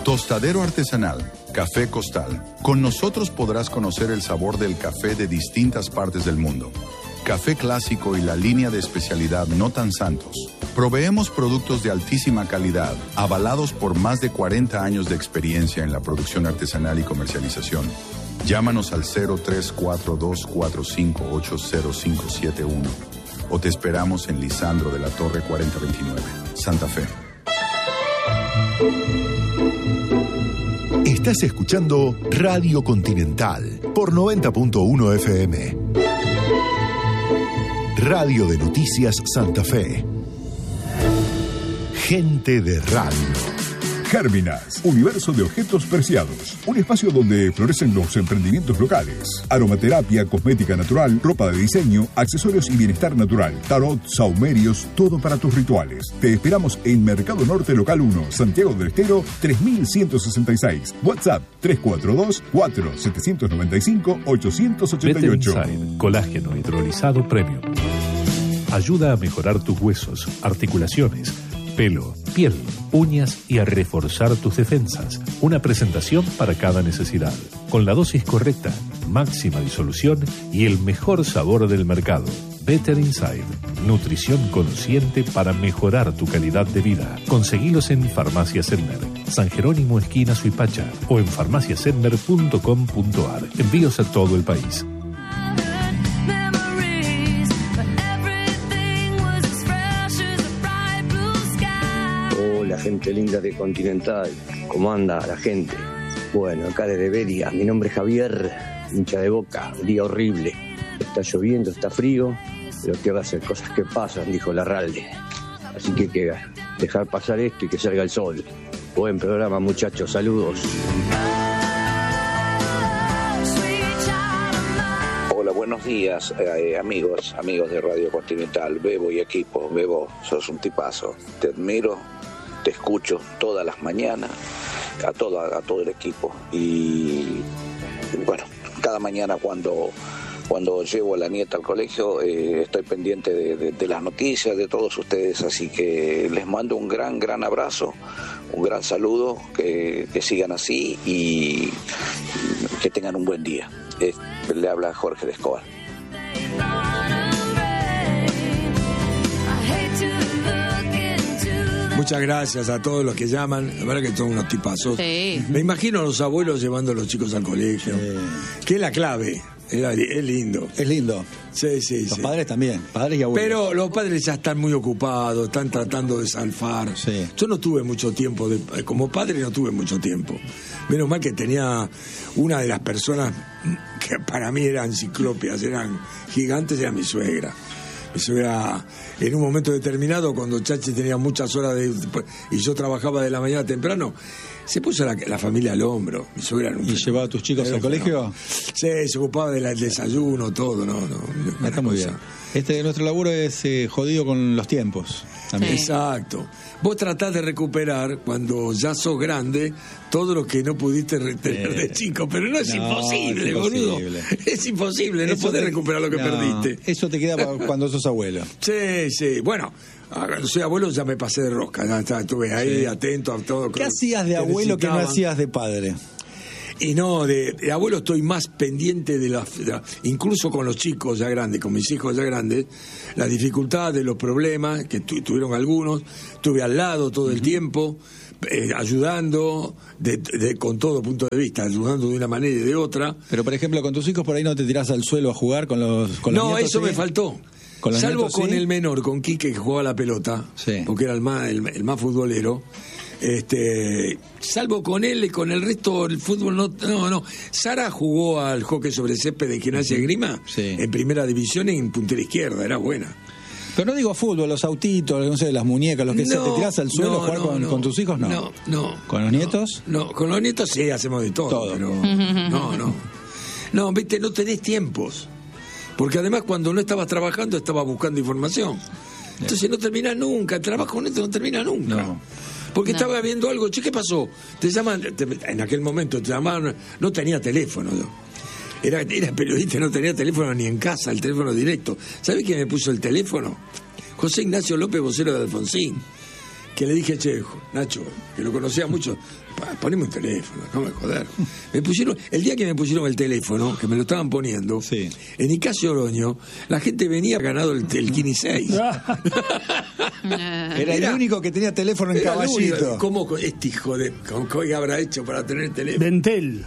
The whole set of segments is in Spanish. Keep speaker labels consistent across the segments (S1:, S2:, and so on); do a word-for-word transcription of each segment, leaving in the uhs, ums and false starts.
S1: Tostadero artesanal, Café Costal. Con nosotros podrás conocer el sabor del café de distintas partes del mundo. Café clásico y la línea de especialidad No Tan Santos. Proveemos productos de altísima calidad, avalados por más de cuarenta años de experiencia en la producción artesanal y comercialización. Llámanos al cero tres cuatro dos cuatro cinco ocho cero cinco siete uno o te esperamos en Lisandro de la Torre cuarenta veintinueve, Santa Fe.
S2: Estás escuchando Radio Continental por noventa punto uno F M. Radio de Noticias Santa Fe. Gente de radio.
S3: Gérminas, universo de objetos preciados. Un espacio donde florecen los emprendimientos locales. Aromaterapia, cosmética natural, ropa de diseño, accesorios y bienestar natural. Tarot, saumerios, todo para tus rituales. Te esperamos en Mercado Norte Local uno, Santiago del Estero, tres mil ciento sesenta y seis. WhatsApp tres cuatro dos, cuatro siete nueve cinco, ocho ocho ocho.
S4: Better Inside, colágeno hidrolizado premium. Ayuda a mejorar tus huesos, articulaciones, pelo, piel, uñas y a reforzar tus defensas. Una presentación para cada necesidad. Con la dosis correcta, máxima disolución y el mejor sabor del mercado. Better Inside. Nutrición consciente para mejorar tu calidad de vida. Conseguilos en Farmacia Senmer, San Jerónimo esquina Suipacha o en farmacia senmer punto com punto a r. Envíos a todo el país.
S5: La gente linda de Continental, ¿cómo anda la gente? Bueno, acá desde Beria, mi nombre es Javier, hincha de Boca, un día horrible, está lloviendo, está frío, pero qué va a hacer, cosas que pasan, dijo Larralde, así que hay que dejar pasar esto y que salga el sol. Buen programa, muchachos, saludos.
S6: Hola, buenos días, eh, amigos, amigos de Radio Continental, Bebo y equipo. Bebo, sos un tipazo, te admiro. Te escucho todas las mañanas, a todo, a todo el equipo. Y bueno, cada mañana cuando, cuando llevo a la nieta al colegio, eh, estoy pendiente de, de, de las noticias de todos ustedes. Así que les mando un gran, gran abrazo, un gran saludo, que, que sigan así y que tengan un buen día. Eh, le habla Jorge de Escobar.
S7: Muchas gracias a todos los que llaman. La verdad que son unos tipazos.
S8: Sí.
S7: Me imagino a los abuelos llevando a los chicos al colegio. Sí. Que es la clave. Era, es lindo.
S9: Es lindo.
S7: Sí, sí,
S9: Los
S7: sí.
S9: padres también, padres y abuelos.
S7: Pero los padres ya están muy ocupados, están tratando de zalfar.
S9: Sí.
S7: Yo no tuve mucho tiempo, de, como padre no tuve mucho tiempo. Menos mal que tenía una de las personas que para mí eran enciclopedias, eran gigantes, era mi suegra. Mi suegra, en un momento determinado, cuando Chachi tenía muchas horas de, y yo trabajaba de la mañana temprano, se puso la, la familia al hombro. Mi suegra era un
S9: ¿Y fenómeno. ¿Llevaba a tus chicos al colegio?
S7: Sí, se ocupaba del desayuno, todo, no, no.
S9: Está muy bien. Este nuestro laburo es eh, jodido con los tiempos. También.
S7: Sí. Exacto. Vos tratás de recuperar, cuando ya sos grande, todo lo que no pudiste retener eh, de chico, pero no es no, imposible, es boludo. Es imposible, no eso podés te, recuperar lo que no, perdiste.
S9: Eso te queda cuando sos abuelo.
S7: Sí, sí. Bueno, cuando soy abuelo ya me pasé de rosca, ya, ya estuve ahí sí. atento a todo.
S9: ¿Qué hacías de abuelo que no hacías de padre?
S7: Y no, de, de abuelo estoy más pendiente de la, de la... Incluso con los chicos ya grandes, con mis hijos ya grandes, las dificultades, los problemas, que tu, tuvieron algunos, estuve al lado todo el uh-huh. tiempo, eh, ayudando, de, de, con todo punto de vista, ayudando de una manera y de otra.
S9: Pero, por ejemplo, con tus hijos por ahí no te tirás al suelo a jugar con los, con los
S7: no,
S9: nietos.
S7: No, eso
S9: ¿sí?
S7: me faltó.
S9: ¿Con los
S7: Salvo
S9: nietos,
S7: con
S9: sí?
S7: el menor, con Quique, que jugaba la pelota,
S9: sí.
S7: porque era el más, el, el más futbolero. Este, salvo con él y con el resto el fútbol no, no, no. Sara jugó al hockey sobre césped de Gimnasia de Grima
S9: sí.
S7: en primera división en puntera izquierda, era buena.
S9: Pero no digo fútbol, los autitos, no sé, las muñecas, los que no, se te tirás al suelo
S7: no,
S9: a jugar
S7: no,
S9: con,
S7: no,
S9: con tus hijos, no.
S7: No, no.
S9: ¿Con los nietos?
S7: No, no, con los nietos sí hacemos de todo,
S9: todo.
S7: pero no, no. No, viste, no tenés tiempos. Porque además cuando no estabas trabajando estabas buscando información. Entonces no termina nunca, el trabajo con esto no termina nunca.
S9: No.
S7: Porque
S8: no.
S7: estaba viendo algo, che, ¿qué pasó? Te llaman, te, en aquel momento te llamaban, no tenía teléfono yo. Era, era periodista, no tenía teléfono ni en casa, el teléfono directo. ¿Sabés quién me puso el teléfono? José Ignacio López, vocero de Alfonsín. que le dije, che, Nacho, que lo conocía mucho, poneme un teléfono, no me joder. Me pusieron, el día que me pusieron el teléfono, que me lo estaban poniendo,
S9: sí.
S7: en Nicasio Oroño, la gente venía ganado el, el Kini seis.
S9: Era, era el único que tenía teléfono en Caballito.
S7: ¿Cómo este hijo de cómo, qué habrá hecho para tener teléfono?
S8: Dentel.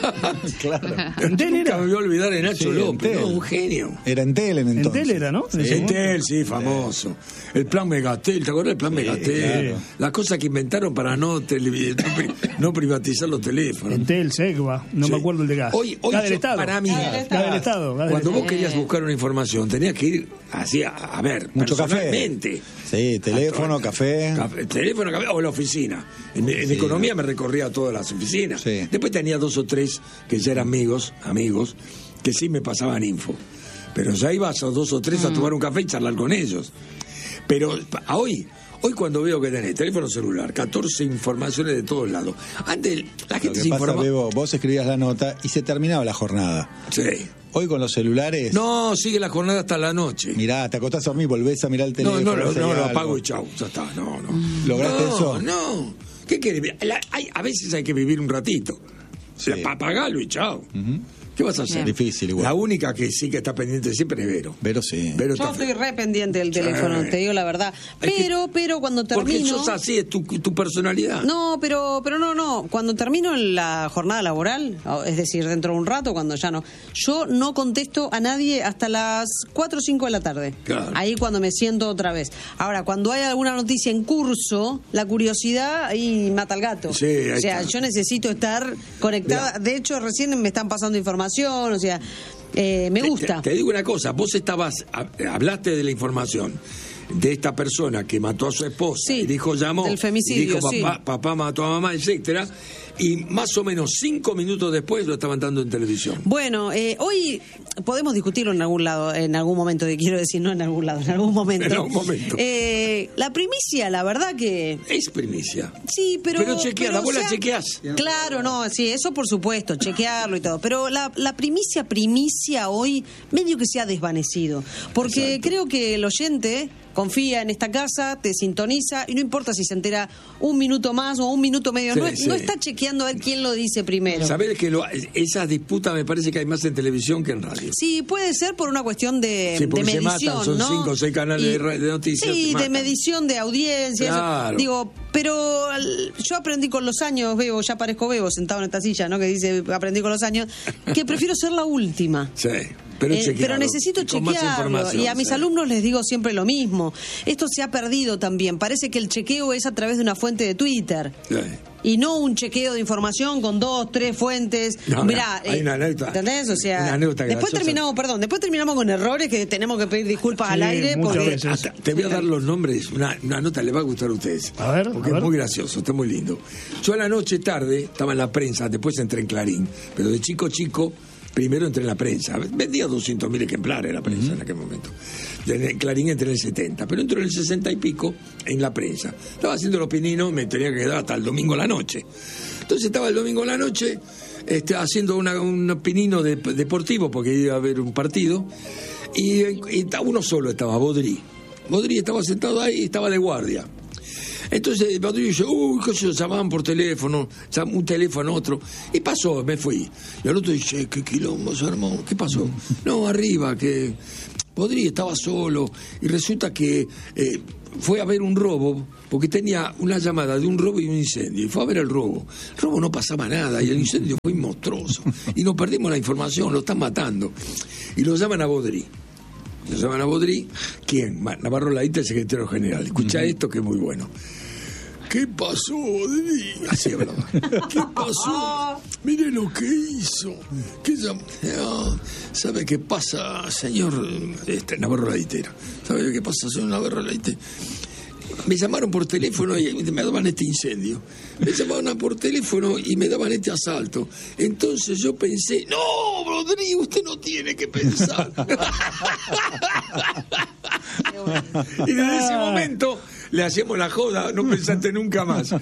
S9: Claro.
S8: Entel
S7: Nunca
S8: era.
S7: me voy a olvidar de Nacho
S9: Sí,
S7: López,
S9: Entel.
S7: ¿no? Un genio.
S9: Era Entel en entonces.
S8: Entel era, ¿no?
S9: Sí.
S7: Entel, sí, famoso. El plan Megatel, ¿te acuerdas del plan Megatel?
S8: claro.
S7: Las cosas que inventaron para no, tele, no, pri, no privatizar los teléfonos.
S8: Entel, Segva, no
S7: Sí.
S8: me acuerdo el de gas.
S7: Hoy, hoy
S8: Gas del
S7: yo-
S8: Estado.
S7: para mí,
S8: Gas del Estado. gas del
S7: cuando vos
S8: Estado.
S7: querías buscar una información, tenías que ir así a, a ver,
S9: Mucho café.
S7: personalmente.
S9: Sí, teléfono,
S7: A-
S9: café.
S7: Café, teléfono, café, o la oficina. En, en
S9: Sí.
S7: economía me recorría todas las oficinas.
S9: Sí.
S7: Después tenía dos o tres que ya eran amigos, amigos, que sí me pasaban info. Pero ya ibas a dos o tres a tomar un café y charlar con ellos. Pero a hoy, hoy cuando veo que tenés teléfono celular, catorce informaciones de todos lados. Antes la
S9: Lo
S7: gente
S9: que
S7: se
S9: pasa,
S7: informaba.
S9: Bebo, vos escribías la nota y se terminaba la jornada.
S7: Sí.
S9: Hoy con los celulares,
S7: No, sigue la jornada hasta la noche.
S9: mirá, te acostás a dormir, volvés a mirar el
S7: No,
S9: teléfono.
S7: no, no,
S9: ves ahí
S7: no, lo
S9: algo.
S7: apago y chau, ya está, no, no.
S9: ¿Lograste
S7: no,
S9: eso?
S7: No, ¿qué querés? La- hay- a veces hay que vivir un ratito.
S9: Sí.
S7: Pa- Apagalo y chau. ¿Qué vas a hacer?
S9: Difícil igual.
S7: La única que sí que está pendiente siempre es Vero.
S9: Pero sí.
S7: Vero
S10: Yo
S7: está
S10: estoy re pendiente del teléfono,
S7: Sí.
S10: te digo la verdad.
S7: Hay que-
S10: Pero, pero cuando
S7: Porque
S10: termino...
S7: sos así, es tu, tu personalidad.
S10: No, pero, pero no, no. Cuando termino la jornada laboral, o- es decir, dentro de un rato, cuando ya no, yo no contesto a nadie hasta las cuatro o cinco de la tarde.
S7: Claro.
S10: Ahí cuando me siento otra vez. Ahora, cuando hay alguna noticia en curso, la curiosidad ahí mata al gato.
S7: Sí, ahí
S10: o sea,
S7: está.
S10: yo necesito estar conectada.
S7: Mirá.
S10: De hecho, recién me están pasando información, o sea, eh, me
S7: Te-
S10: gusta.
S7: Te, te digo una cosa, vos estabas, hab- hablaste de la información de esta persona que mató a su esposa,
S10: Sí,
S7: y dijo llamó,
S10: del femicidio,
S7: y dijo
S10: sí.
S7: papá, papá mató a mamá, etcétera, y más o menos cinco minutos después lo estaban dando en televisión.
S10: Bueno, eh, hoy podemos discutirlo en algún lado, en algún momento, te quiero decir, no en algún lado, en algún momento.
S7: En algún momento.
S10: Eh, la primicia, la verdad que...
S7: Es primicia.
S10: Sí, pero...
S7: Pero chequea, la vos la chequeás.
S10: Claro, no, sí, eso por supuesto, chequearlo y todo. Pero la, la primicia, primicia hoy, medio que se ha desvanecido. Porque
S7: Exacto.
S10: creo que el oyente confía en esta casa, te sintoniza, y no importa si se entera un minuto más o un minuto medio,
S7: Sí,
S10: no,
S7: sí.
S10: no está chequeando a ver quién lo dice primero.
S7: Sabés que lo, esas disputas me parece que hay más en televisión que en radio.
S10: Sí, puede ser por una cuestión de,
S7: Sí, porque
S10: de
S7: se
S10: medición,
S7: matan, son
S10: ¿no?
S7: cinco o seis canales de ra- de noticias, se
S10: Sí, de
S7: matan.
S10: medición de audiencia. eso.
S7: Claro.
S10: Digo, pero al- yo aprendí con los años, Bebo, ya parezco Bebo sentado en esta silla, ¿no? Que dice, aprendí con los años, que prefiero ser la última.
S7: Sí, pero,
S10: Eh,
S7: chequearlo,
S10: pero necesito
S7: y con más
S10: chequearlo.
S7: información,
S10: Y a mis
S7: sí.
S10: alumnos les digo siempre lo mismo. Esto se ha perdido también. Parece que el chequeo es a través de una fuente de Twitter.
S7: Sí.
S10: Y no un chequeo de información con dos, tres fuentes.
S7: No,
S10: Mirá,
S7: no, hay
S10: eh,
S7: una anécdota.
S10: ¿entendés? O sea,
S7: Una anécdota
S10: después
S7: graciosa.
S10: terminamos, perdón, después terminamos con errores que tenemos que pedir disculpas
S8: Sí,
S10: al aire
S8: muchas
S10: porque
S8: veces.
S7: Hasta- te voy a dar los nombres, una, una nota le va a gustar a ustedes.
S8: A ver,
S7: porque
S8: a ver.
S7: es muy gracioso, está muy lindo. Yo a la noche tarde estaba en la prensa, después entré en Clarín, pero de chico chico, primero entré en la prensa. Vendía doscientos mil ejemplares la prensa en aquel momento. En Clarín entré en el setenta, pero entré en el sesenta y pico en la prensa. Estaba haciendo los pininos, me tenía que quedar hasta el domingo a la noche. Entonces estaba el domingo a la noche este, haciendo una, un pinino de- deportivo porque iba a haber un partido. Y, y estaba uno solo, estaba Bodrí. Bodrí estaba sentado ahí y estaba de guardia. Entonces Bodrí dice, uy, qué se llamaban por teléfono, llam- un teléfono, otro. Y pasó, me fui. Y el otro dice, qué quilombo se armó. ¿Qué pasó? No, arriba, que Bodrí estaba solo. Y resulta que eh, fue a ver un robo, porque tenía una llamada de un robo y un incendio. Y fue a ver el robo. El robo no pasaba nada y el incendio fue monstruoso. Y nos perdimos la información, lo están matando. Y lo llaman a Bodrí. Lo llaman a Bodrí. ¿Quién? Ma- Navarro Laíta, el secretario general. Escucha esto que es muy bueno. ¿Qué pasó, Bodrí? Así hablaba. ¿Qué pasó? Mire lo que hizo. ¿Qué llam- Ah, ¿Sabe qué pasa, señor este, Navarro Laitera? ¿Sabe qué pasa, señor Navarro Laitera? Me llamaron por teléfono y me daban este incendio. Me llamaban por teléfono y me daban este asalto. Entonces yo pensé, no, Rodrigo, usted no tiene que pensar. Y desde ese momento le hacíamos la joda, no pensaste nunca más.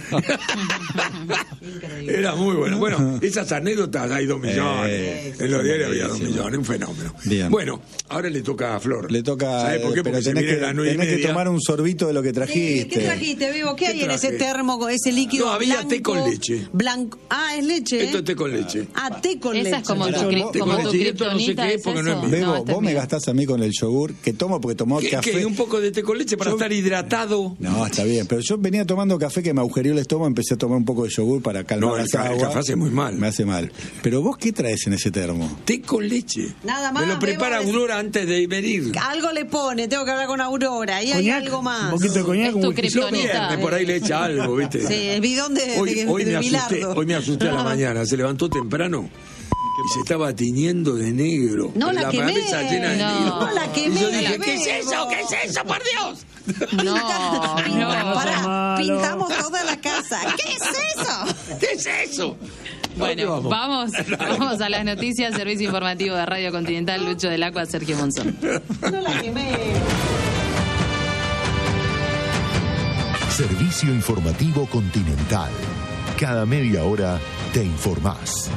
S7: Era muy bueno. Bueno, esas anécdotas hay dos millones.
S9: Eh,
S7: en los diarios había
S9: sí,
S7: dos
S9: sí,
S7: millones, un fenómeno.
S9: Bien.
S7: Bueno, ahora le toca a Flor.
S9: Le toca.
S7: ¿Sabes por qué?
S9: Pero
S7: Porque se
S9: tenés,
S7: viene
S9: que,
S7: las nueve y
S9: tenés que
S7: media.
S9: tomar un sorbito de lo que trajiste.
S10: ¿Qué trajiste, Vivo? ¿Qué,
S7: ¿Qué
S10: hay en ese
S7: traje?
S10: termo, con ese líquido
S7: No, había
S10: blanco,
S7: té con leche.
S10: Blanco. Ah, es leche.
S7: Esto es té con leche.
S10: Ah, té con
S11: Esa
S10: leche.
S11: es como tu,
S9: Pará,
S11: cri-
S9: vos-
S11: como
S7: vos-
S11: tu
S7: y esto no sé
S11: kriptonita,
S7: qué es
S11: ¿es
S7: porque no
S11: eso?
S7: es mío.
S9: Bebo,
S11: No, este
S9: vos
S11: es
S9: me
S11: mío.
S9: gastás a mí con el yogur que tomo porque tomó
S7: ¿Qué,
S9: café.
S7: qué? ¿Un poco de té con leche para
S9: Yo-
S7: estar hidratado?
S9: No, está bien, pero yo venía tomando café que me agujereó el estómago, empecé a tomar un poco de yogur para calmar
S7: No, el
S9: las
S7: ca- el
S9: aguas.
S7: café hace muy mal.
S9: Me hace mal. Pero vos, ¿qué traes en ese termo?
S7: Té con leche.
S10: Nada más,
S7: Me lo prepara
S10: Bebo,
S7: Aurora antes de venir.
S10: Algo le pone, tengo que hablar con Aurora. Ahí hay
S8: Coñac,
S10: algo más.
S8: Un poquito de coñac,
S11: Es
S8: un
S11: tu
S8: whisky.
S7: Yo
S11: kriptonita.
S7: viernes por ahí le echa algo, ¿viste?
S10: Sí, el bidón de,
S7: Hoy,
S10: de,
S7: hoy
S10: de
S7: me asusté,
S10: Bilardo.
S7: hoy me asusté a la mañana. Se levantó temprano y se estaba tiñendo de negro.
S10: No la quemé.
S7: cabeza llena de
S11: No.
S7: negro.
S10: No la quemé,
S7: Y yo dije,
S10: la
S7: ¿qué es
S10: Bebo.
S7: eso? ¿Qué es eso, por Dios?
S11: No, no.
S10: Pará,
S8: malo.
S10: pintamos toda la casa. ¿Qué es eso?
S7: ¿Qué es eso?
S11: Bueno,
S7: ¿Dónde
S11: vamos, vamos a las noticias. Servicio informativo de Radio Continental, Lucho del Acua, Sergio Monzón.
S10: No la quemé.
S2: Servicio informativo Continental. Cada media hora te informás.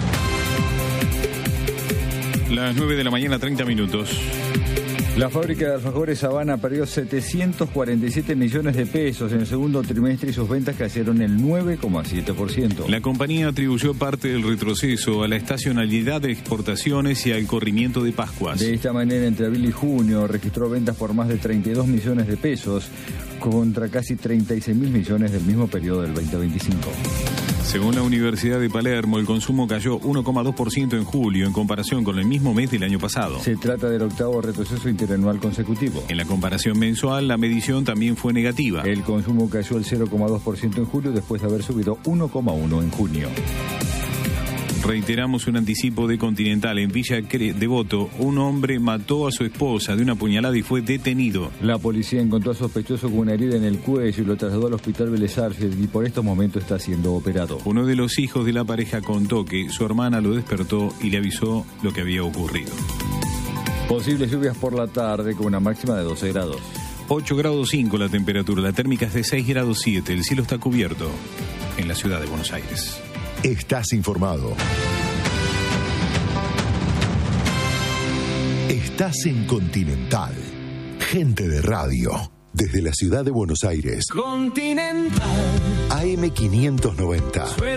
S12: Las nueve de la mañana, treinta minutos.
S13: La fábrica de alfajores Habana perdió setecientos cuarenta y siete millones de pesos en el segundo trimestre y sus ventas cayeron el nueve coma siete por ciento.
S12: La compañía atribuyó parte del retroceso a la estacionalidad de exportaciones y al corrimiento de Pascuas.
S13: De esta manera, entre abril y junio registró ventas por más de treinta y dos millones de pesos contra casi treinta y seis mil millones del mismo periodo del veinte veinticinco.
S12: Según la Universidad de Palermo, el consumo cayó uno coma dos por ciento en julio en comparación con el mismo mes del año pasado.
S13: Se trata del octavo retroceso interanual consecutivo.
S12: En la comparación mensual, la medición también fue negativa.
S13: El consumo cayó el cero coma dos por ciento en julio después de haber subido uno coma uno por ciento en junio.
S12: Reiteramos un anticipo de Continental. En Villa Cre- Devoto, un hombre mató a su esposa de una puñalada y fue detenido.
S13: La policía encontró al sospechoso con una herida en el cuello y lo trasladó al hospital Vélez Arfield y por estos momentos está siendo operado.
S12: Uno de los hijos de la pareja contó que su hermana lo despertó y le avisó lo que había ocurrido.
S13: Posibles lluvias por la tarde con una máxima de doce grados.
S12: ocho grados cinco la temperatura, la térmica es de seis grados siete. El cielo está cubierto en la ciudad de Buenos Aires.
S2: Estás informado. Estás en Continental. Gente de radio. Desde la ciudad de Buenos Aires.
S14: Continental.
S2: A M quinientos noventa.